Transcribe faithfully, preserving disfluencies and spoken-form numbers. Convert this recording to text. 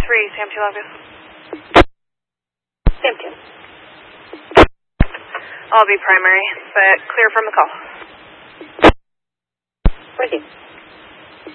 three, Sam two Lagos. Sam two. I'll be primary, but clear from the call. Thank you.